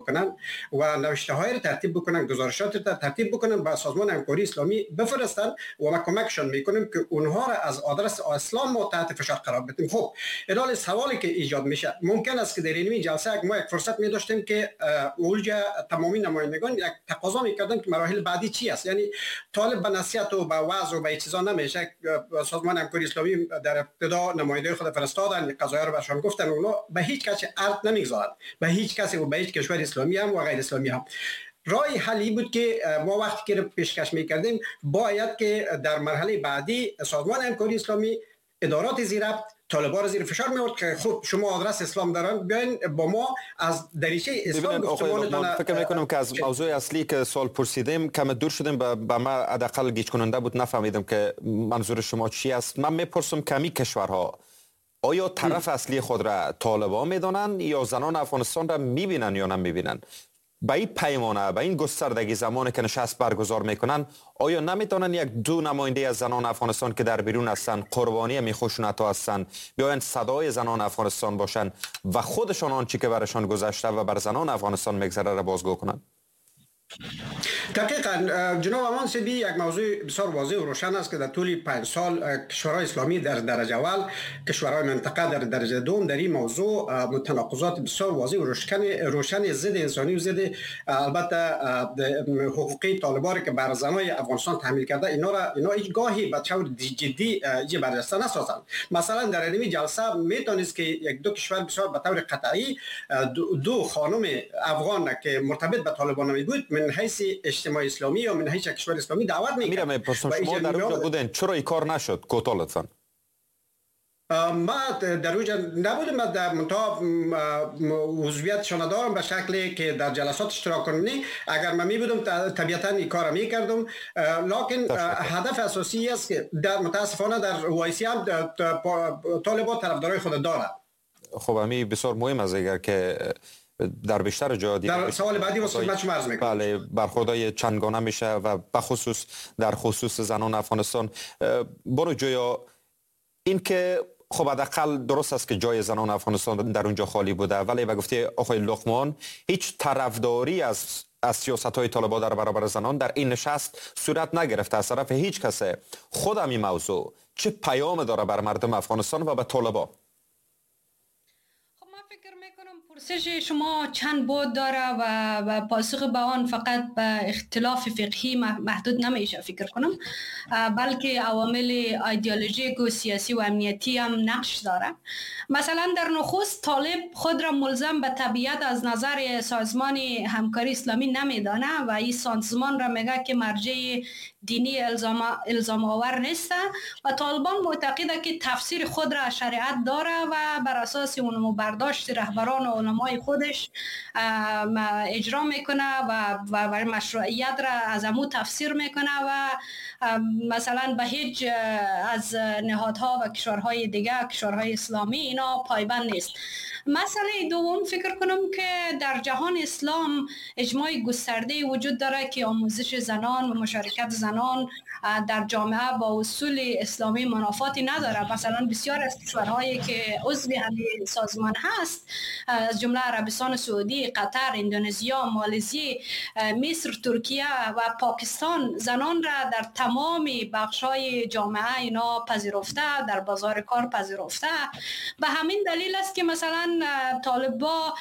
بکنن و نوشته های را ترتیب بکنن، گزارشات را ترتیب بکنن، به سازمان همکاری اسلامی بفرستن و ما کمکشان میکنیم که اونها را از آدرس اسلام ما تحت فشار قرار بدیم. خب این سوالی که ایجاد میشه، ممکن است که در این جلسه ما یک فرصت می داشتیم که اولجا تمامی نمایندگان یک تقاضا میکردن که مراحل بعدی چی است. یعنی طالب به نصیحت و به وعظ و به چیزا نمیشه. سازمان همکاری اسلامی در ابتدا نماینده خود فرستادن، قضایا رو برشان گفتن، اونا به هیچ کس ارد نمیگذارن، به هیچ کسی و به هیچ کشور اسلامی هم و غیر اسلامی هم. راه حلی بود که ما وقتی که پیشکش میکردیم باید که در مرحله بعدی سازمان همکاری اسلامی ادارات زیربط طالبان زیر فشار میورد که خب شما آدرس اسلام دارن بیاین با ما از دریچه اسلام گفتمانتون. فکر میکنم که از موضوع اصلی که سوال پرسیدیم کم دور شدیم، به ما حداقل گیج کننده بود، نفهمیدم که منظور شما چی است. من میپرسم کمی کشورها آیا طرف اصلی خود را طالبان میدانند یا زنان افغانستان را میبینن یا نمیبینن؟ به این پیمانه، به این گستردگی زمانی که نشست برگزار میکنن، آیا نمیتونن یک دو نماینده از زنان افغانستان که در بیرون هستن، قربانی همین خشونت ها هستن، بیاین صدای زنان افغانستان باشن و خودشان آنچه که برشان گذشته و بر زنان افغانستان میگذره را بازگو کنن؟ دقیقاً جناب امان سیدی، یک موضوع بسیار واضح و روشن است که در طول 5 سال کشورهای اسلامی در درجه اول، کشورهای منطقه در درجه دوم در این موضوع متناقضات بسیار واضح و روشن ضد انسانی و ضد البته حقوقی طالبان که بر زنای افغانستان تحمیل کرده، اینا هیچ گاهی به طور جدی برجسته نسازند. مثلا در این جلسه میتونست که یک دو کشور بسیار به طور قطعی دو خانم افغان که مرتبط به طالبان می بود من حیث اجتماع اسلامی یا من حیث کشور اسلامی دعوت می‌کرد. میرم پرسم شما در اونجا بودین، چرا این کار نشد؟ کوتاه لطفاً. ما در اونجا نبودم، من در منتها عضویتشان دارم به شکلی که در جلسات اشتراک کنی. اگر من می بودم طبیعتا این کار میکردم، لکن هدف اساسی است که در متاسفانه در وایسی هم طالبان طرفدارای خود دارد. خب همین بسیار مهم است، اگر که در بیشتر جا در سوال بعدی واسه خدمت شما عرض میکنم. بله، برخوردهای چندگانه میشه و بخصوص در خصوص زنان افغانستان. برو جویا این که خب حداقل درست است که جای زنان افغانستان در اونجا خالی بوده، ولی به گفته آقای لقمان هیچ طرفداری از سیاست‌های طالبان در برابر زنان در این نشست صورت نگرفته از طرف هیچ کسی. خود همین موضوع چه پیام داره بر مردم افغانستان و به طالبان؟ پرسش شما چند بود داره و پاسخ به آن فقط به اختلاف فقهی محدود نمیشه فکر کنم، بلکه عوامل ایدئولوژیک و سیاسی و امنیتی هم نقش داره. مثلا در نخست طالب خود را ملزم به تبعیت از نظر سازمان همکاری اسلامی نمیدانه و این سازمان را میگه که مرجع دینی الزام آور نیست و طالبان معتقده که تفسیر خود را شریعت داره و بر اساس اون برداشت رهبران و علمای خودش اجرا میکنه و مشروعیت را از امو تفسیر میکنه و مثلا به هیچ از نهادها و کشورهای دیگه، کشورهای اسلامی اینا پایبند نیست. مسئله دوم فکر کنم که در جهان اسلام اجماع گسترده وجود داره که آموزش زنان و مشارکت زنان در جامعه با اصول اسلامی منافاتی نداره. مثلا بسیار از کشورهایی که عضو همین سازمان هست از جمله عربستان سعودی، قطر، اندونزیا، مالزی، مصر، ترکیه و پاکستان زنان را در تمام بخش‌های جامعه اینا پذیرفته، در بازار کار پذیرفته. به همین دلیل است که مثلا طالبا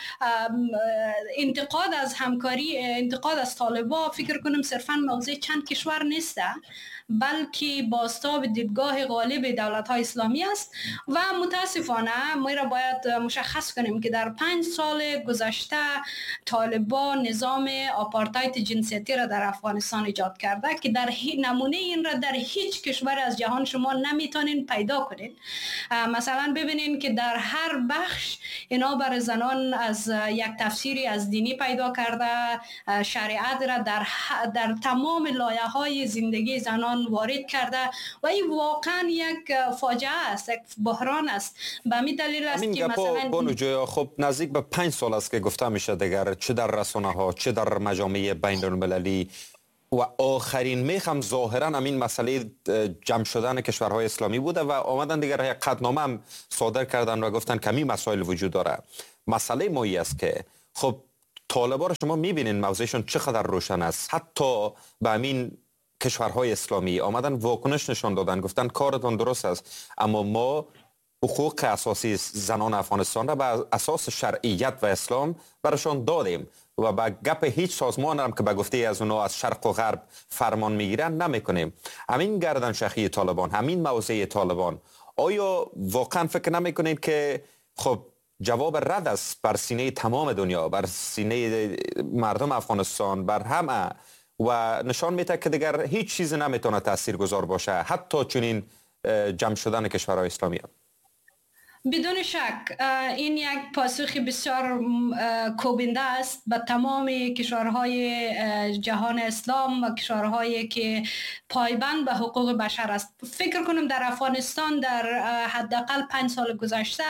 انتقاد از همکاری، انتقاد از طالبا فکر کنم صرفا موضوع چند کشور نیست، بلکه بازتاب دیدگاه غالب دولت‌های اسلامی است و متاسفانه ما را باید مشخص کنیم که در 5 سال گذشته طالبان نظام آپارتاید جنسیتی را در افغانستان ایجاد کرده که در نمونه این را در هیچ کشور از جهان شما نمیتونین پیدا کنین. مثلا ببینین که در هر بخش اینا بر زنان از یک تفسیری از دینی پیدا کرده، شریعت را در تمام لایه‌های زندگی زنان وارد کرده و این واقعا یک فاجعه است، یک بحران است. به همین دلیل است که مثلا بانو خب نزدیک به 5 سال است که گفته میشه دیگر، چه در رسانه ها چه در مجامع بین المللی و آخرین میخم ظاهرا همین مسئله جمع شدن کشورهای اسلامی بوده و آمدن دیگر یک قطعنامه هم صادر کردن و گفتن که همین مسائل وجود داره. مسئله مایی است که خب طالبان شما میبینین موضعشون چقدر روشن است. حتی به همین کشورهای اسلامی آمدن واکنش نشان دادن، گفتن کارتون درست است، اما ما حقوق اساسی زنان افغانستان را به اساس شرعیت و اسلام برشان دادیم و با گپ هیچ سازمان هم که به گفته از اونا از شرق و غرب فرمان میگیرن نمیکنیم. همین گردن شخی طالبان، همین موضع طالبان، آیا واقعا فکر نمیکنید که خب جواب رد است بر سینه تمام دنیا، بر سینه مردم افغانستان، بر همه، و نشان میده که دیگر هیچ چیزی نمیتونه تاثیرگذار باشه، حتی چنین جمع شدن کشورهای اسلامی هم. بدون شک این یک پاسخ بسیار کوبنده است به تمام کشورهای جهان اسلام و کشورهایی که پایبند به حقوق بشر است. فکر کنم در افغانستان در حداقل 5 سال گذشته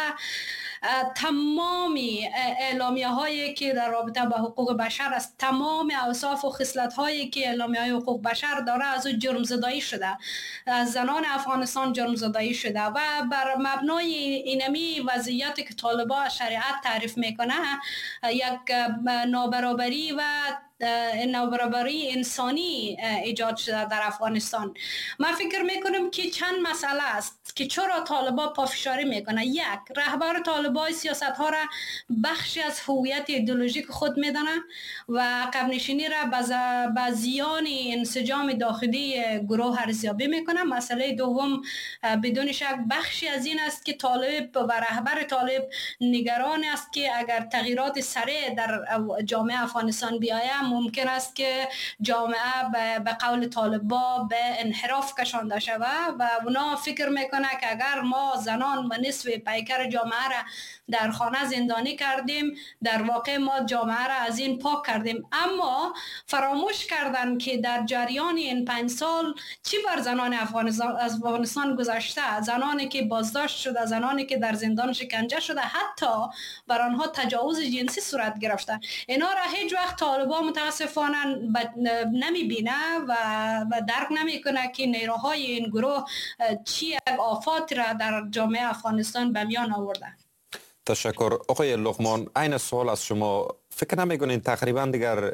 تمامی اعلامیه هایی که در رابطه با حقوق بشر است، تمام اوصاف و خصلت هایی که اعلامیه های حقوق بشر داره از او جرم زدایی شده، از زنان افغانستان جرم زدایی شده و بر مبنای اینمی وضعیتی که طالبان شریعت تعریف میکنه یک نابرابری و نابرابری انسانی ایجاد شده در افغانستان. من فکر میکنم که چند مسئله است که چرا طالبان پافشاری میکنه. یک، رهبر طالبان سیاست ها را بخشی از هویت ایدئولوژیک خود میدانه و عقب نشینی را به زیان انسجام داخلی گروه ارزیابی میکنه. مسئله دوم بدون شک بخشی از این است که طالب و رهبر طالب نگران است که اگر تغییرات سریع در جامعه افغانستان بیاید ممکن است که جامعه به قول طالبان به انحراف کشانده شود و اونا فکر میکنه که اگر ما زنان و نصف پیکر جامعه را در خانه زندانی کردیم در واقع ما جامعه را از این پاک کردیم. اما فراموش کردن که در جریان این 5 سال چی بر زنان افغانستان گذشته، زنانی که بازداشت شده، زنانی که در زندان شکنجه شده، حتی بر آنها تجاوز جنسی صورت گرفته. اینا را هیچ وقت طالبان متاسفانه نمیبینه و درک نمیکنه که نیروهای این گروه چی یک آفات را در جامعه افغانستان به میان آورده. تشکر. آقای لقمان، این سوال از شما، فکر نمیکنین تقریبا دیگر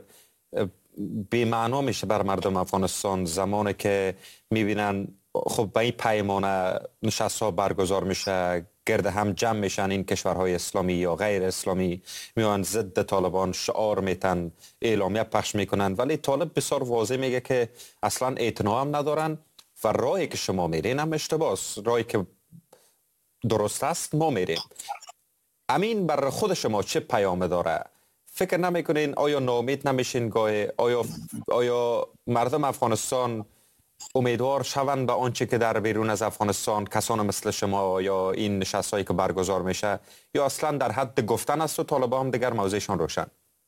بی معنا میشه بر مردم افغانستان زمانی که میبینن خب به این پیمانه نشست ها برگزار میشه، گرد هم جمع میشن این کشورهای اسلامی یا غیر اسلامی، میان ضد طالبان شعار میتن، اعلامیه پخش میکنن، ولی طالب بسیار واضح میگه که اصلا اعتنا هم ندارن و راهی که شما میرین هم اشتباه است، راهی که درست است ما میریم. امین بر خود شما چه پیام داره؟ فکر نمیکنین آیا ناامید نمیشین گاهی؟ آیا مردم افغانستان امیدوار شوند به آنچه که در بیرون از افغانستان کسان مثل شما یا این نشست‌هایی که برگزار میشه، یا اصلا در حد گفتن است و طالبان هم دیگر موضعشان روشن؟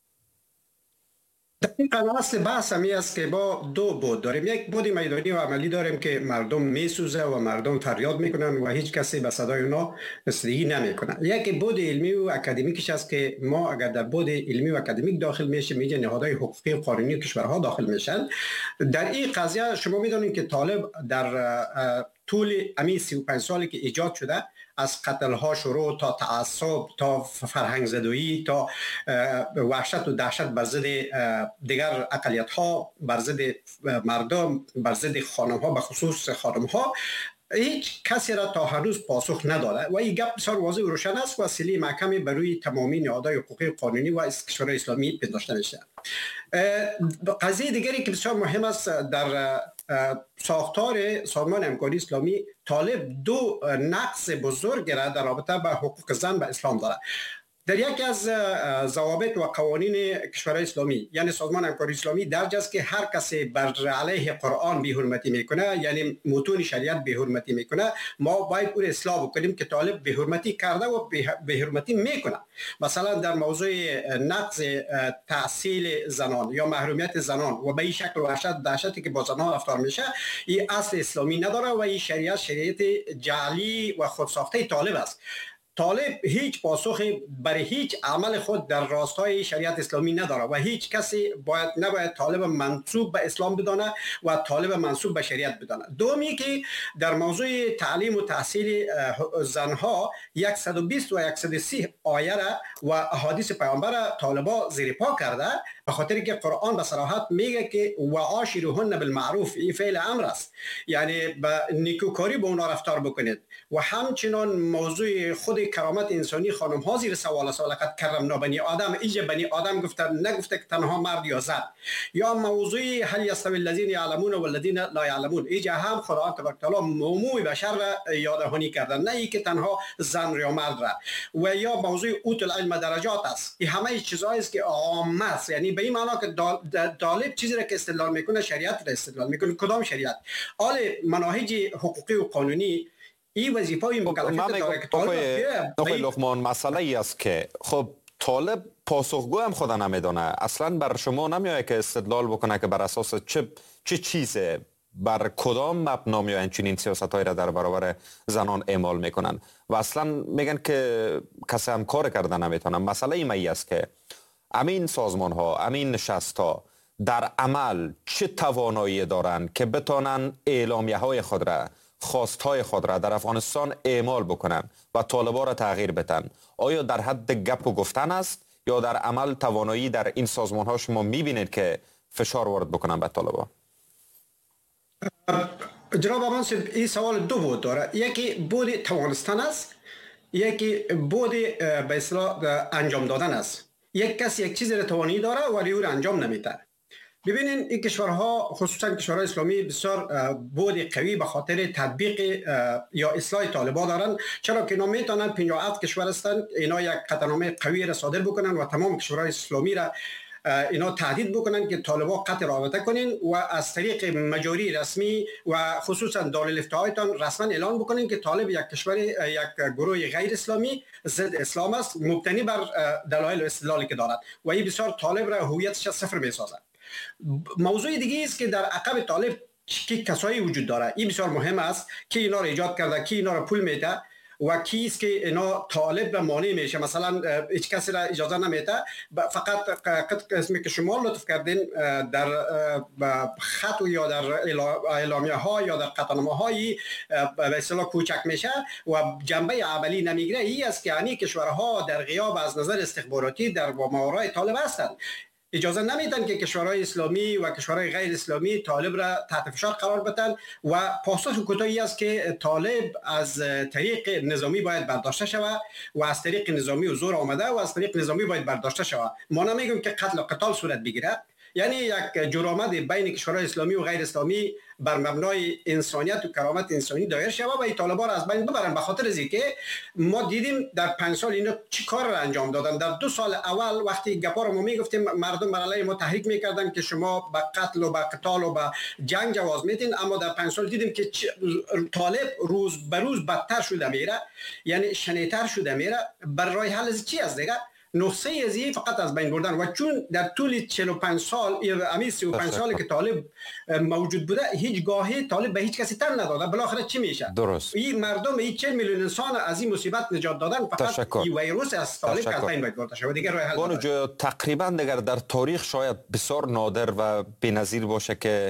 در این اصل بحث همی است که با 2 بود داریم. یک بود میدانی و عملی داریم که مردم میسوزه و مردم فریاد میکنن و هیچ کسی به صدای اونا رسیدگی نمیکنه. یک بود علمی و اکادمیکش است که ما اگر در بود علمی و اکادمیک داخل میشیم، میگه نهادهای حقوقی و قانونی کشورها داخل میشن. در این قضیه شما میدونید که طالب در طول امی 35 سالی که ایجاد شده، از قتل ها شروع تا تعصب تا فرهنگ زدایی تا وحشت و دهشت بر ضد دیگر اقلیت ها، بر ضد مردم، بر ضد خانم ها، به خصوص خانم ها، هیچ کسی را تا هنوز پاسخ نداده و این گپ بسیار واضح و روشن است. وسیله محکمی برای تمامی نهادهای حقوقی قانونی و کشورهای اسلامی پنداشته میشه. قضیه دیگری که بسیار مهم است، در ساختار سازمان همکاری اسلامی طالب 2 نقص بزرگ را در رابطه با حقوق زن به اسلام داره. در یکی از ضوابط و قوانین کشورهای اسلامی، یعنی سازمان همکاری اسلامی، درج است که هر کسی بر علیه قرآن بی‌حرمتی میکنه، یعنی متون شریعت بی‌حرمتی میکنه، ما باید او را اصلاح بکنیم که طالب بی‌حرمتی کرده و بی‌حرمتی میکنه. مثلا در موضوع نقض تحصیل زنان یا محرومیت زنان و به این شکل وحشت دهشتی که با زنان رفتار میشه، این اصل اسلامی نداره و این شریعت جعلی و خودساخته طالب است. طالب هیچ پاسخی برای هیچ عمل خود در راستای شریعت اسلامی نداره و هیچ کسی نباید طالب منسوب به اسلام بدانه و طالب منسوب به شریعت بدانه. دومی که در موضوع تعلیم و تحصیل زنها 120 و 130 آیه و احادیث پیامبر طالبا زیر پا کرده، به خاطر که قرآن به صراحت میگه که و عاشروهن بالمعروف، این فعل امر است، یعنی به نیکوکاری با اونا رفتار بکنید. و همچنان موضوع خود کرامت انسانی خانم ها زیر سوال است. لقد کرمنا بنی آدم، اینجا بنی آدم نگفته که تنها مرد یا زن. یا موضوع هل یستوی الذین یعلمون والذین لا یعلمون، اینجا هم خدا تبارک تعالی عموم بشر را یادهانی کردن، نه اینکه تنها زن یا مرد را. و یا موضوع اوت العلم درجات است. این همه چیزایی است که عام است، یعنی به این معنا که طالب چیزی را که استدلال میکنه شریعت را استدلال میکنه. کدام شریعت؟ آل مناهج حقوقی و قانونی این وظیفه این مکلفیت داره که طالب لقمان مسئله ای است که خب طالب پاسخگو هم خدا نمیدونه. اصلا بر شما نمیایه که استدلال بکنه که بر اساس چه چیزه، بر کدام مبنا میایین چنین سیاستایی را در برابر زنان اعمال میکنن و اصلا میگن که کسی هم کار کردن نمیتونه. مسئله این است که امین سازمان ها، امین نشست ها در عمل چه توانایی دارن که بتونن اعلامیه های خود را، خواست های خود را در افغانستان اعمال بکنن و طالبا را تغییر بدن؟ آیا در حد گپ و گفتن است یا در عمل توانایی در این سازمان ها شما میبینید که فشار وارد بکنن به طالبا؟ جناب منصب، این سوال دو بود داره. یکی بود توانستن است، یکی بود به اصطلاح انجام دادن است. یک کس یک چیزی را توانی داره ولی او را انجام نمیده. ببینین این کشورها خصوصا کشورهای اسلامی بسیار بود قوی به خاطر تطبیق یا اصلاح طالبان دارن، چرا که اینا میتونن 57 کشور هستند، اینا یک قطعنامه قوی را صادر بکنن و تمام کشورهای اسلامی را اینا تهدید بکنن که طالبان قطع رابطه کنین و از طریق مجاری رسمی و خصوصا دارالفتاهایتان رسما اعلان بکنین که طالب یک کشور، یک گروه غیر اسلامی ضد اسلام است، مبتنی بر دلایل و استدلالی که دارد و این بسیار طالب را هویتش صفر میسازد. موضوع دیگه است که در عقب طالب کی کسایی وجود داره. این بسیار مهم است که اینا را ایجاد کرده، کی اینا را پول میده و کیست که اینا طالب را مانع میشه. مثلا هیچ کسی را اجازه نمیده، فقط قسمی که شما لطف کردین در خط یا در اعلامیه ها یا در قطعنامه های به اصطلاح کوچک میشه و جنبه عملی نمیگیره. این است که یعنی کشورها در غیاب از نظر استخباراتی در ماورای طالب هستند. اجازه نمیدن که کشورهای اسلامی و کشورهای غیر اسلامی طالب را تحت فشار قرار بدن و پاسخ کوتاهی است که طالب از طریق نظامی باید برداشته شود و از طریق نظامی و زور آمده و از طریق نظامی باید برداشته شود. ما نمیگیم که قتل و قتال صورت بگیره، یعنی یک جرامت بین کشورهای اسلامی و غیر اسلامی بر مبنای انسانیت و کرامت انسانی دایر شود و این طالبان را از بین ببرن. به خاطر از اینکه ما دیدیم در 5 سال اینا چی کار را انجام دادن. در 2 سال اول وقتی گپا رو ما میگفتیم مردم بر علیه ما تحریک میکردن که شما به قتل و به قتال و به جنگ جواز میدین، اما در 5 سال دیدیم که طالب روز به روز بدتر شده میره، یعنی شنیتر شده میره. بر راه حل چی است دیگه؟ نقطه ازی فقط از بین بردن و چون در طول 45 سال یا 35 سالی که طالب موجود بوده هیچ گاهی طالب به هیچ کسی تن نداده، بالاخره چی میشه؟ درست. این مردم، این 40 میلیون انسان از این مصیبت نجات دادن، فقط این ویروس از طالب از بین برده شود. دیگه راه حل تقریبا دیگر در تاریخ شاید بسیار نادر و بی‌نظیر باشه که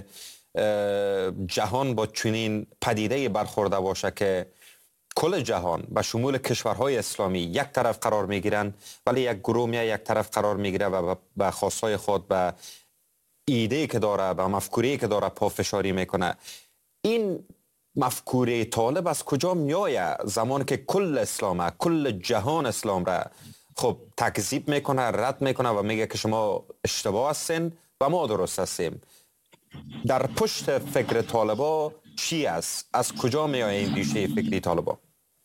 جهان با چنین پدیده برخورده باشه که کل جهان به شمول کشورهای اسلامی یک طرف قرار میگیرن ولی یک گروه یک طرف قرار میگیره و به خواستهای خود، به ایده که داره، به مفکوره که داره پافشاری میکنه. این مفکوره طالب از کجا میآید زمان که کل اسلام، کل جهان اسلام را خب تکذیب میکنه، رد میکنه و میگه که شما اشتباه هستین و ما درست هستیم؟ در پشت فکر طالبا چی است؟ از کجا میآید این ریشه فکری طالبا؟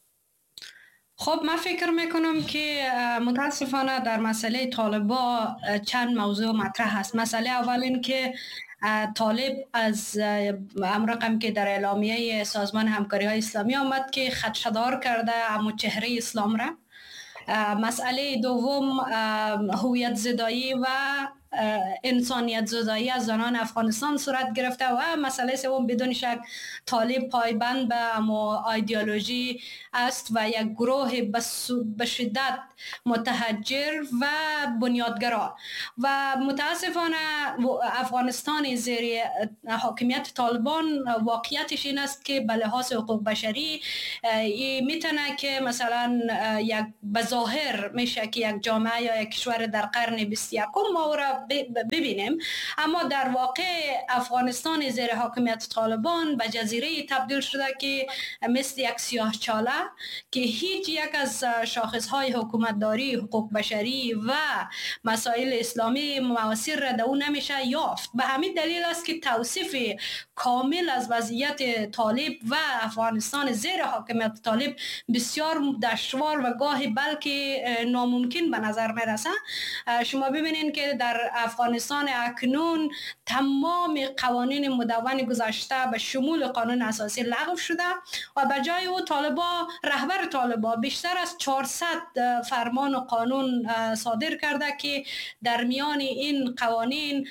خب من فکر میکنم که متاسفانه در مسئله طالبا چند موضوع مطرح هست. مسئله اول این که طالب از رقم که در اعلامیه سازمان همکاری های اسلامی آمد که خدشه‌دار کرده همون چهره اسلام را. مسئله دوم هویت زدایی و انسانیت زدایی از زنان افغانستان صورت گرفته و مسئله سوم بدون شک طالب پایبند به ایدئولوژی است و یک گروه به شدت متحجر و بنیادگرا و متاسفانه افغانستان زیر حاکمیت طالبان واقعیتش این است که به لحاظ حقوق بشری میتونه که مثلا یک بظاهر میشه که یک جامعه یا یک کشور در قرن 21 ما را ببینیم، اما در واقع افغانستان زیر حاکمیت طالبان به جزیره تبدیل شده که مثل یک سیاهچاله که هیچ یک از شاخصهای حکومتداری، حقوق بشری و مسائل اسلامی موثر را در اون نمیشه یافت. به همین دلیل است که توصیف کامل از وضعیت طالب و افغانستان زیر حاکمیت طالب بسیار دشوار و گاهی بلکه ناممکن به نظر میرسه. شما ببینید که در افغانستان اکنون تمام قوانین مدون گذشته به شمول قانون اساسی لغو شده و به جای او رهبر طالبا بیشتر از 400 فرمان و قانون صادر کرده که در میان این قوانین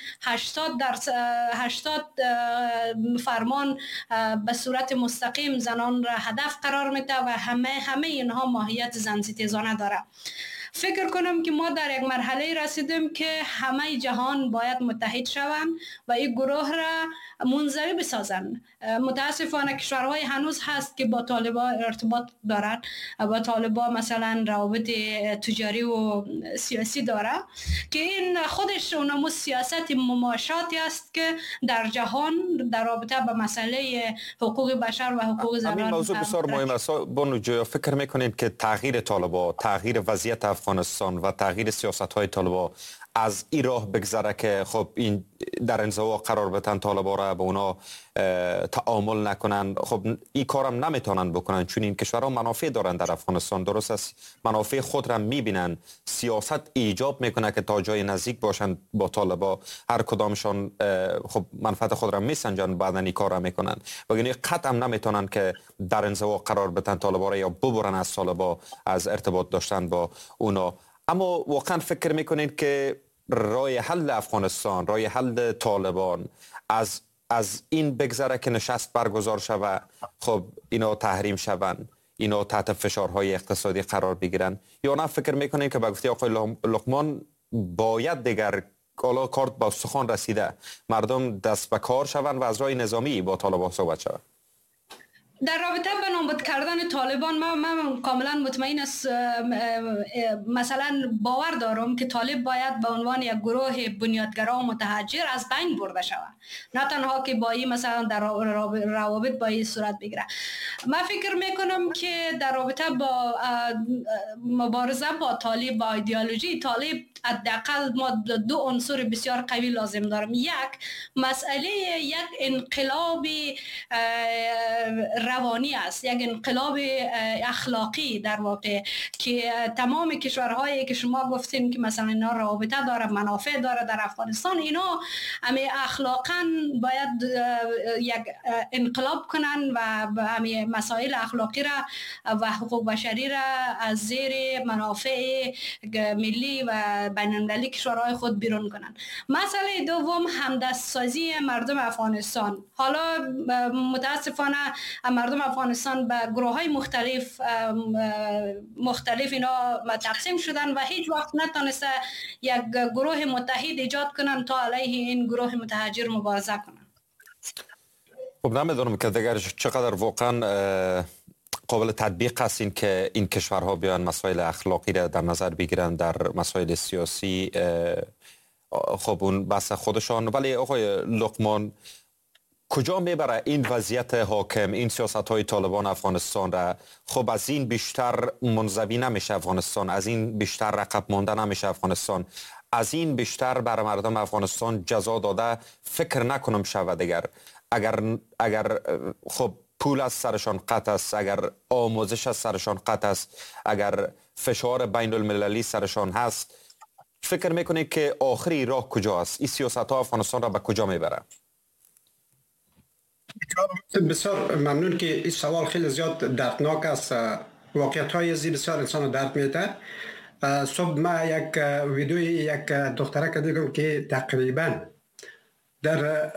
80 فرمان به صورت مستقیم زنان را هدف قرار میده و همه اینها ماهیت زنستیزانه داره. فکر کنم که ما در یک مرحله رسیدیم که همه جهان باید متحد شوند و این گروه را منزوی بسازند. متاسفانه کشورهای هنوز هست که با طالبا ارتباط دارند، با طالبا مثلا روابط تجاری و سیاسی داره که این خودش اونمو سیاست مماشاتی است که در جهان در رابطه با مسئله حقوق بشر و حقوق زنان. همین موضوع بسیار مهم است. بانو جویا، فکر میکنید که تغییر طالبا، تغییر وضعیت افغانستان و تغییر سیاست‌های طالبا از این راه بگذره که خب این در انزوا قرار بدن طالبا را به اونا تعامل نکنن؟ خب این کارم نمیتونن بکنن چون این کشورها منافع دارن در افغانستان، درست است، منافع خود را میبینن، سیاست ایجاب میکنه که تا جای نزدیک باشن با طالبا، هر کدامشان خب منفعت خود را میسنجن، بعدن این کار را میکنن و یعنی قطعا نمیتونن که در انزوا قرار بدن طالبا را یا ببرن از طالبا از ارتباط داشتن با اونا. اما واقعا فکر میکنید که راه حل افغانستان، راه حل طالبان از این بگذره که نشست برگزار شود، خب اینا تحریم شوند، اینا تحت فشارهای اقتصادی قرار بگیرن، یا نه فکر میکنید که به گفته آقای لقمان باید دیگر کارت با سخن رسیده مردم دست به کار شوند و از راه نظامی با طالبان صحبت شود؟ در رابطه به نابود کردن طالبان من کاملا مطمئن است، مثلا باور دارم که طالب باید به عنوان یک گروه بنیادگرا و متحجر از بین برده شود، نه تنها که با این مثلا در روابط با این صورت بگیره. من فکر میکنم که در رابطه با مبارزه با طالب، با ایدئولوژی طالب، حداقل ما دو عنصر بسیار قوی لازم دارم. یک، مسئله یک انقلاب روانی است، یک انقلاب اخلاقی در واقع که تمام کشورهایی که شما گفتین که مثلا اینا رابطه داره، منافع داره در افغانستان، اینا همه اخلاقا باید یک انقلاب کنن و همه مسائل اخلاقی را و حقوق بشری را از زیر منافع ملی و بین المللی کشورهای خود بیرون کنن. مسئله دوم همدستسازی مردم افغانستان. حالا متاسفانه مردم افغانستان به گروه های مختلف اینا تقسیم شدن و هیچ وقت نتونسته یک گروه متحد ایجاد کنن تا علیه این گروه متحجر مبارزه کنن. خب نمیدونم که دیگر چقدر واقعا قابل تطبیق است این که این کشورها بیان مسائل اخلاقی را در نظر بگیرن در مسائل سیاسی، خب اون بحث خودشان. ولی آقای لقمان، کجا میبره این وضعیت حاکم، این سیاست های طالبان افغانستان را؟ خب از این بیشتر منزوی نمیشه افغانستان، از این بیشتر رقب مانده نمیشه افغانستان، از این بیشتر بر مردم افغانستان جزا داده فکر نکنم شود دیگر. اگر خب پول از سرشان قطع است، اگر آموزش از سرشان قطع است، اگر فشار بین المللی سرشان هست، فکر میکنید که آخری راه کجاست؟ این سیاست ها افغانستان را به کجا میبره؟ بسیار ممنون که این سوال خیلی زیاد دردناک است. واقعیت های بسیار انسان درد میده. صبح ما یک ویدیوی یک دختره که دیدم که تقریبا در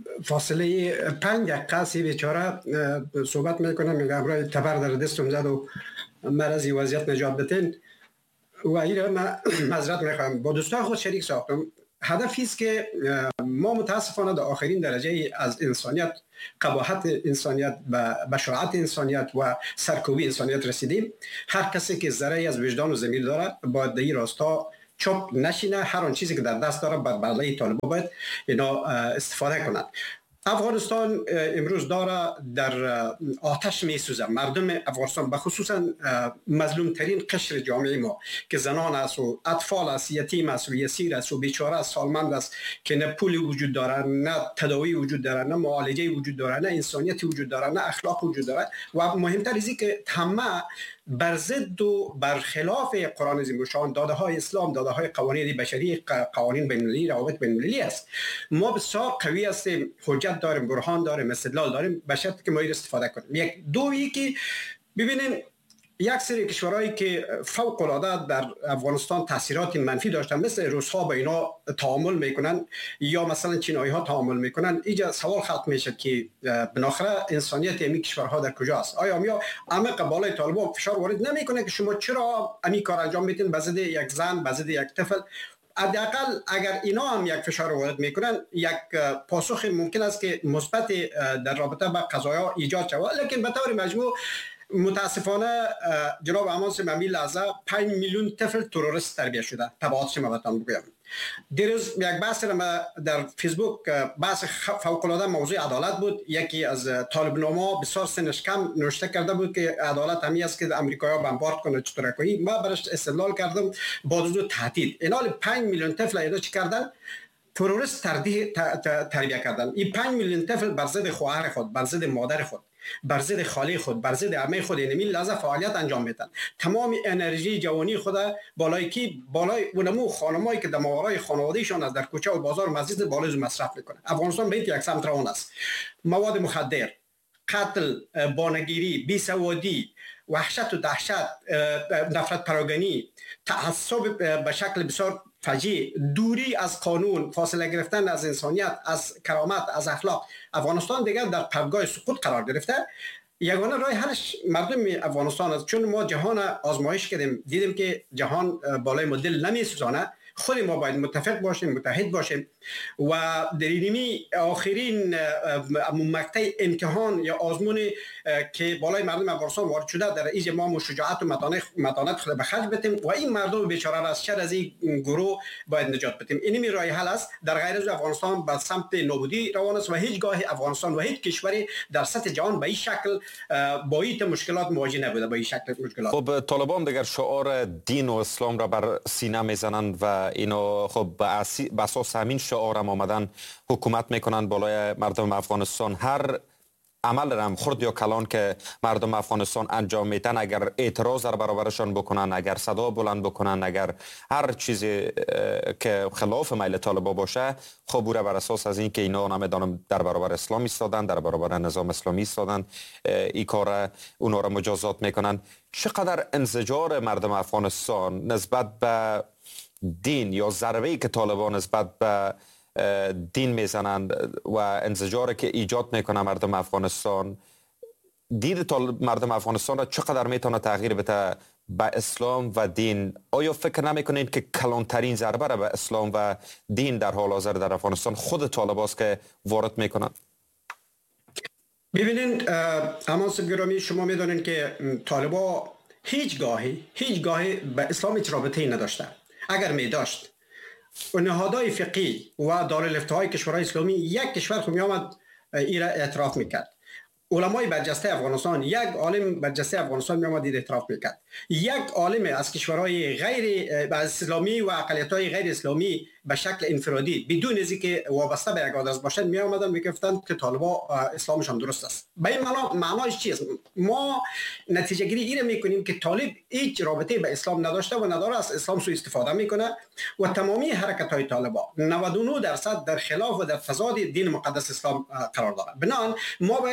فاصله 5 دقیقه سی بیچاره صحبت میکنه، میگه امروز تبر در دستم زد و مرضی وضعیت نجات بدین و این من معذرت میخوام با دوستان خود شریک ساختم. هدفی است که ما متاسفانه در آخرین درجه از انسانیت، قباحت انسانیت و بشاعت انسانیت و سرکوبی انسانیت رسیدیم. هر کسی که ذره از وجدان و ضمیر داره باید در این راستا چوب نشینه، هر آن چیزی که در دست داره بر بالای طالبان باید اینا استفاده کنند. افغانستان امروز داره در آتش می سوزه. مردم افغانستان بخصوصا مظلوم ترین قشر جامعه ما که زنان است و اطفال است، یتیم است و یسیر است و بیچاره است، سالمند است که نه پولی وجود داره، نه تداوی وجود داره، نه معالجه وجود داره، نه انسانیت وجود داره، نه اخلاق وجود داره و مهمتر از این که همه بر ضد و برخلاف قرآن عظیم الشان، داده های اسلام، داده های قوانین بشری، قوانین بین المللی، روابط بین المللی است. ما بسیار قوی هستیم، حجت داریم، برهان داریم، استدلال داریم، به شرطی که ما استفاده کنیم. یک دویی که ببینین یک سری کشورهایی که فوق العاده در افغانستان تاثیرات منفی داشتن، مثل روس‌ها با اینا تعامل میکنن یا مثلا چینایی ها تعامل میکنن، اینجا سوال خلق میشه که بالاخره انسانیت این کشورها در کجاست؟ آیا میا عمق بالای طالبان فشار وارد نمیکنه که شما چرا این کار انجام میدین به ضد یک زن، به ضد یک طفل؟ حداقل اگر اینا هم یک فشار وارد میکنن، یک پاسخ ممکن است که مثبت در رابطه با قضایا ایجاد شود. لیکن به طور مجموع متاسفانه جناب عماس ممی لحظه 5 میلیون طفل تروریست تربیت شده. تبعاتش ما بهتون بگم. دیروز یک بحث ما در فیسبوک، بحث فوق العاده موضوع عدالت بود. یکی از طالب نما بسیار سنش کم نوشته کرده بود که عدالت همی است که امریکایی‌ها بمبارد کنه چطور کنی. ما برش استدلال کردم با وجود تهدید. اینال 5 میلیون طفل اینا چی کردن؟ تروریست تربیت کردن. این 5 میلیون طفل بر ضد خواهر خود، بر ضد مادر خود، بر ضد خاله خود، بر ضد عمه خود اینمی لحظه فعالیت انجام میدن. تمام انرژی جوانی خود بالای اونمو خانمایی که در ماورای خانوادهشان از در کوچه و بازار مسجد بالای مصرف میکنه. افغانستان به یک سمت روان است. مواد مخدر، قتل، بانگیری، بیسوادی، وحشت و دهشت، نفرت پراگانی، تعصب به شکل بسیار فجیع، دوری از قانون، فاصله گرفتن از انسانیت، از کرامت، از اخلاق. افغانستان دیگر در پرگاه سقوط قرار گرفته. یگانه راه حلش مردم افغانستان است. چون ما جهان آزمایش کردیم، دیدیم که جهان بالای ما دل نمیسوزانه. خود ما باید متفق باشیم، متحد باشیم و در اینمی آخرین مقطع امتحان یا آزمون که بالای مردم افغانستان وارد شده، در اینجا ما شجاعت و متانت خود به خرج بدیم و این مردم بیچاره را از شر از این گروه باید نجات بدیم. اینمی راه حل است. در غیر از افغانستان به سمت نابودی روان است و هیچگاه افغانستان و هیچ کشوری در سطح جهان به این شکل با این مشکلات مواجه نبوده. با این شکل مشکلات. خب طالبان دیگر شعار دین و اسلام را بر سینه میزنند و اینو خب به اساس همین شعار هم آمدن حکومت میکنند بالای مردم افغانستان. هر عمل رم خرد یا کلان که مردم افغانستان انجام میدن، اگر اعتراض در برابرشان بکنن، اگر صدا بلند بکنن، اگر هر چیزی که خلاف میل طالبان باشه، خب بوده بر اساس از این که اینا نمیدانم در برابر اسلام ایستادن، در برابر نظام اسلامی ایستادن، این کار اونا را مجازات میکنن. چقدر انزجار مردم افغانستان نسبت به دین یا ضربه‌ای که طالبان نسبت به دین میزنند و انزجاری که ایجاد میکنه مردم افغانستان، دید مردم افغانستان را چقدر میتونه تغییر بده به اسلام و دین؟ آیا فکر نمیکنید که کلانترین ضربه را به اسلام و دین در حال حاضر در افغانستان خود طالباست که وارد میکنند؟ ببینید عماس گرامی، شما میدونید که طالبا هیچگاهی به اسلام هیچ رابطه‌ای نداشته. اگر می داشت و نهادهای فقهی و دارالفتاهای کشورهای اسلامی یک کشور خود می آمد این را اعتراف میکرد. علمای برجسته افغانستان، یک عالم برجسته افغانستان می آمد اعتراف میکرد. یک عالم از کشورهای غیر اسلامی و اقلیت‌های غیر اسلامی به شکل انفرادی بدون از اینکه وابسته به یک آدرس باشند می آمدن میگفتند که طالبا اسلامشان درست است. به این معناش چیست؟ ما نتیجه گیری این میکنیم که طالب هیچ رابطه به اسلام نداشته و نداره، از اسلام سوء استفاده میکنه و تمامی حرکت های طالبا 99% در خلاف و در تضاد دین مقدس اسلام قرار داره. بنابراین ما باید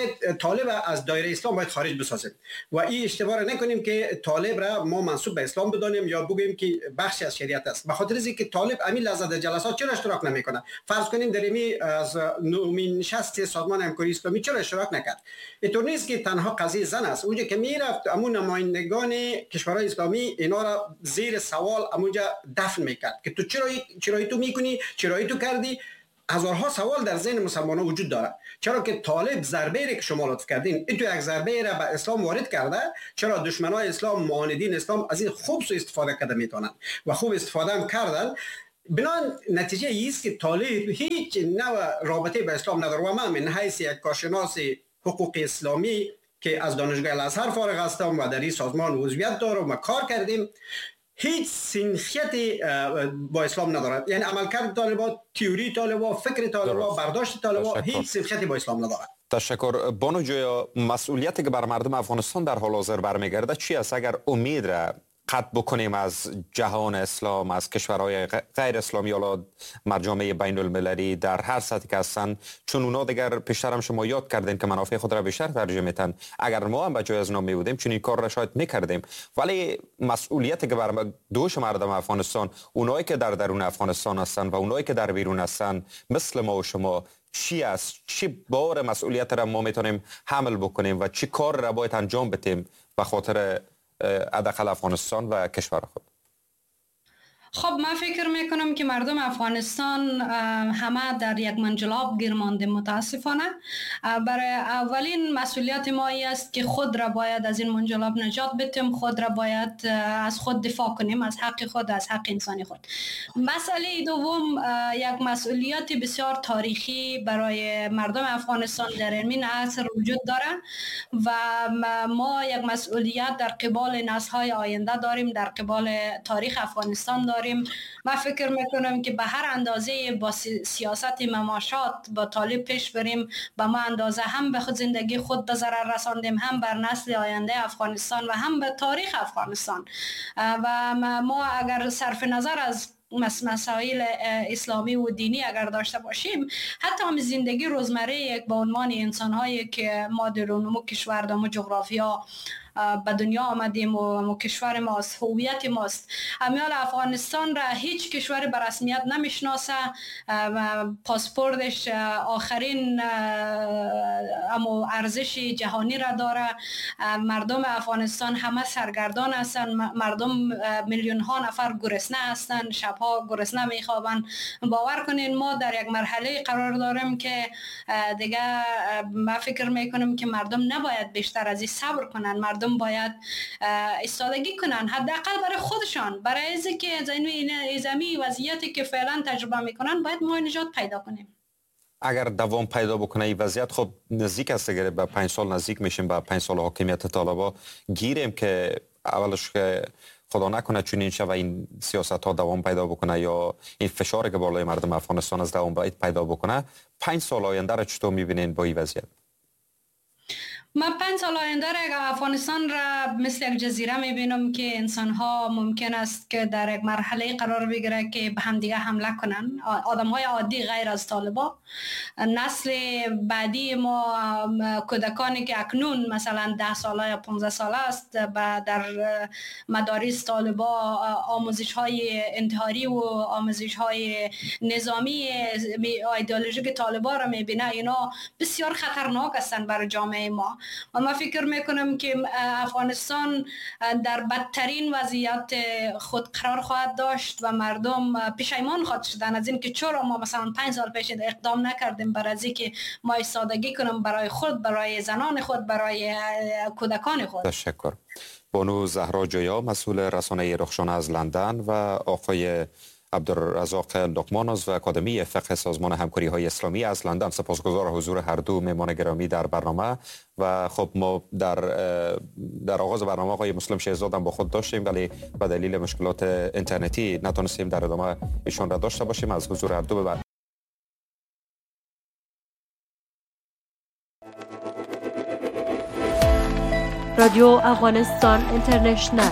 طالب از دایره اسلام باید خارج بسازیم و این اشتباه نکنیم که طالب را ما منسوب به اسلام بدانیم یا بگیم که بخشی از شریعت است. به خاطر اینکه طالب امین لحظه در جلسات چرا اشتراک نمیکنه؟ فرض کنیم در این از نومین نشست سازمان همکاری اسلامی چرا اشتراک نکرد؟ اینطور نیست که تنها قضیه زن است. اونجا که میرفت امون نمایندگان کشورهای اسلامی اینا را زیر سوال امونجا دفن میکرد که تو چرا تو میکنی، چرا تو کردی. هزارها سوال در ذهن مسلمانان وجود داره. چرا که طالب ضربه ای که شما لطف کردین این تو یک ضربه را به اسلام وارد کرده، چرا دشمنای اسلام، معاندین اسلام از این خوب سو استفاده کرده میتونن و خوب استفاده هم کردن. بنان نتیجه ایست که طالب هیچ نوع رابطه به اسلام نداره و من من حیث یک کارشناس حقوق اسلامی که از دانشگاه الازهر فارغ هستم و در این سازمان عضویت دارم و کار کردیم، هیچ سنخیتی با اسلام نداره. یعنی عملکرد طالبان، تئوری طالبان، فکر طالبان، برداشت طالبان هیچ سنخیتی با اسلام نداره. تشکر. بانو جویا، مسئولیتی که بر مردم افغانستان در حال حاضر برمیگرده چی است؟ اگر امید را قطع بکنیم از جهان اسلام، از کشورهای غیر اسلامی یا جامعه بین المللی در هر سطحی که هستند، چون اونا دیگر پیشتر هم شما یاد کردین که منافع خود را بیشتر ترجیح میدن. اگر ما هم به جای از نام بودیم چون این کار را شاید میکردیم، ولی مسئولیتی که بر دوش مردم افغانستان، اونایی که در درون افغانستان هستند و اونایی که در بیرون هستند مثل ما و شما، چی است؟ چی بار مسئولیت را ما میتونیم حمل بکنیم و چی کار را باید انجام بدیم به خاطر حداقل افغانستان و کشور خود؟ خب من فکر میکنم که مردم افغانستان همه در یک منجلاب گیر مانده متاسفانه. برای اولین مسئولیت ما است که خود را باید از این منجلاب نجات بدیم، خود را باید از خود دفاع کنیم، از حق خود، از حق انسانی خود. مسئله دوم یک مسئولیت بسیار تاریخی برای مردم افغانستان در این عصر وجود داره و ما یک مسئولیت در قبال نسل‌های آینده داریم، در قبال تاریخ افغانستان داریم. من فکر میکنم که به هر اندازه با سیاست مماشات با طالب پیش بریم، به ما اندازه هم به خود زندگی خود به ضرر رساندیم، هم بر نسل آینده افغانستان و هم به تاریخ افغانستان. و ما اگر صرف نظر از مسائل اسلامی و دینی اگر داشته باشیم، حتی هم زندگی روزمره یک با عنوان انسان‌هایی که ما درونمو کشور داریم و جغرافیا به دنیا آمدیم و کشور ماست، هویت ماست. امیال افغانستان را هیچ کشور به رسمیت نمیشناسه، پاسپورتش آخرین ارزش جهانی را داره. مردم افغانستان همه سرگردان هستند، مردم میلیون ها نفر گرسنه هستند، شبها گرسنه میخوابند. باور کنین ما در یک مرحله قرار داریم که دیگه من فکر میکنم که مردم نباید بیشتر از این صبر کنن، مردم باید ایستادگی کنن، حداقل برای خودشان، برای اینکه زمین وضعیتی که فعلا تجربه میکنن باید ما نجات پیدا کنیم. اگر دوام پیدا بکنه این وضعیت، خب نزدیک است دیگه، به 5 سال نزدیک میشیم، به 5 سال حاکمیت طالبا گیریم که اولش که خدا نکنه چون این شب این سیاست ها دوام پیدا بکنه یا این فشاری که بالای مردم افغانستان از دوام باید پیدا بکنه، 5 سال آینده را چطور میبینین با این وضعیت؟ من 5 سال آینده افغانستان را مثل یک جزیره میبینم که انسان ها ممکن است که در یک مرحله قرار بگیره که به هم دیگه حمله کنن، آدم های عادی غیر از طالبا. نسل بعدی ما، کودکانی که اکنون مثلا 10 ساله یا 15 ساله است، در مدارس طالبا آموزش های انتحاری و آموزش های نظامی ایدئولوژیک طالبا را میبینه. اینا بسیار خطرناک هستند برای جامعه ما و من فکر میکنم که افغانستان در بدترین وضعیت خود قرار خواهد داشت و مردم پشیمان خواهد شدن از این که چرا ما مثلا 5 سال پیش اقدام نکردیم برای از اینکه ما ایستادگی کنیم برای خود، برای زنان خود، برای کودکان خود. تشکر. بانو زهرا جویا، مسئول رسانه رخشانه از لندن، و آقای عبدالرزاق لقمان از اکادمی فقه سازمان همکاری های اسلامی از لندن. سپاسگزار حضور هر دو مهمان گرامی در برنامه. و خب ما در آغاز برنامه آقای مسلم شهزاد هم با خود داشتیم، ولی به دلیل مشکلات اینترنتی نتونستیم در ادامه ایشون را داشته باشیم. از حضور هر دو ببر رادیو افغانستان اینترنشنل.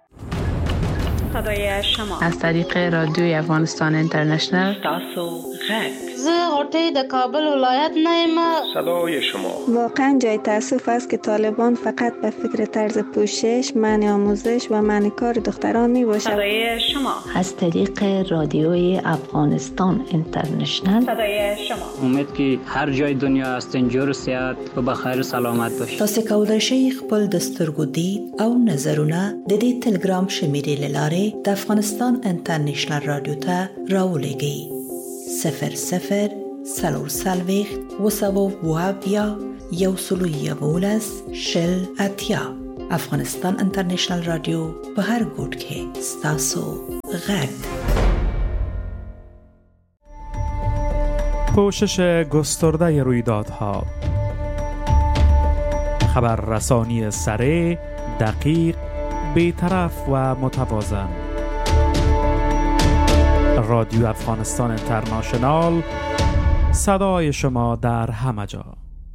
از طریق رادیوی افغانستان اینترنشنل زه غوټۍ د کابل ولایت نه یم. صدای شما. واقعا جای تأسف است که طالبان فقط به فکر طرز پوشش، منع آموزش و منع کار دختران می باشد. صدای شما. از طریق رادیوی افغانستان اینترنشنل. صدای شما. امید که هر جای دنیا هستین جور و صحت و بخیر و سلامت باشید. تاسو کولای شئ خپل د سترګو دید او نظرونه د دې ټلګرام شمیرې لاره د افغانستان انټرنیشنل رادیو ته راولېږئ. 00 سلورسلویخت وسوو وابیا یوسلویبولس شل اتیا. افغانستان انټرنیشنل رادیو په هر ګوټ کې ستاسو غږ. پوشش گسترده رویدادها، خبررسانی سریع، دقیق، بی‌طرف و متوازن. رادیو افغانستان اینترنشنال، صدای شما در همه جا.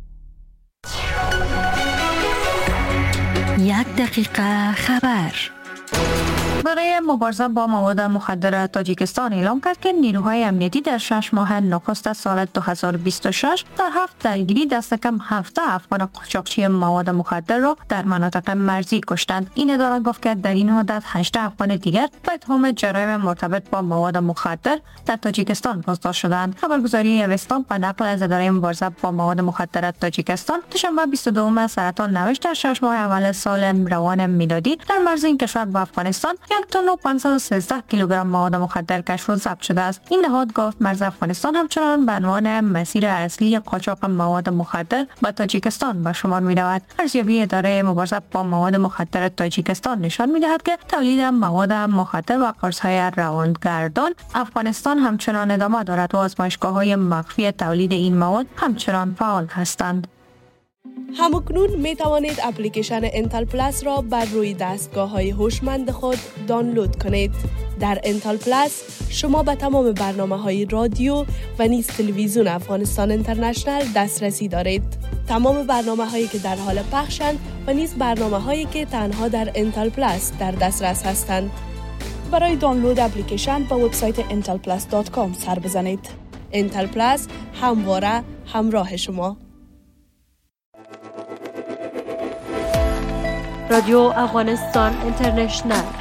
1 دقیقه خبر. برای مبارزه با مواد مخدر تاجیکستان اعلام کرد که نیروهای امنیتی در 6 ماه نخست سال 2026 در 7 درگیری دست کم 17 افغان قاچاقچی مواد مخدر را در مناطق مرزی کشتند. این اداره گفت که در این مدت 8 افغان دیگر به اتهام جرایم مرتبط با مواد مخدر در تاجیکستان بازداشت شدند. خبرگزاری اوستان به نقل از اداره مبارزه با مواد مخدر تاجیکستان دوشنبه 22 سرطان نوشت در 6 ماه اول سال روان میلادی در مرز این کشور با افغانستان 1 تن و 513 کیلوگرم مواد مخدر کشف و ضبط شده است. این نهاد گفت مرز افغانستان همچنان به عنوان مسیر اصلی قاچاق مواد مخدر به تاجیکستان به شمار می‌رود. ارزیابی اداره مبارزه با مواد مخدر تاجیکستان نشان می‌دهد که تولید مواد مخدر و قرص‌های روانگردان افغانستان همچنان ادامه دارد و آزمایشگاه‌های مخفی تولید این مواد همچنان فعال هستند. همکنون می توانید اپلیکیشن انتل پلاس را بر روی دستگاه‌های هوشمند خود دانلود کنید. در انتل پلاس شما به تمام برنامه‌های رادیو و نیز تلویزیون افغانستان اینترنشنل دسترسی دارید. تمام برنامه‌هایی که در حال پخشند و نیز برنامه‌هایی که تنها در انتل پلاس در دسترس هستند. برای دانلود اپلیکیشن به وبسایت intelplus.com سر بزنید. انتل پلاس همواره همراه شما. رادیو افغانستان اینترنشنل